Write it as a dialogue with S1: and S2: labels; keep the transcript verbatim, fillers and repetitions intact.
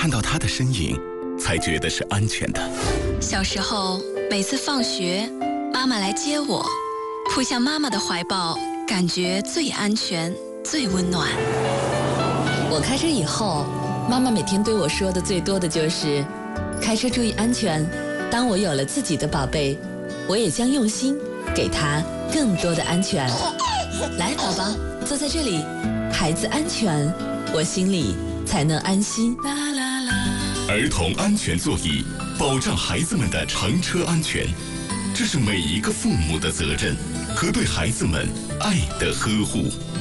S1: 看到他的身影，才觉得是安全的。
S2: 小时候，每次放学，妈妈来接我，扑向妈妈的怀抱，感觉最安全、最温暖。
S3: 我开车以后，妈妈每天对我说的最多的就是开车注意安全。当我有了自己的宝贝，我也将用心给他更多的安全。来，宝宝，坐在这里，孩子安全，我心里才能安心。
S1: 儿童安全座椅，保障孩子们的乘车安全，这是每一个父母的责任和对孩子们爱的呵护。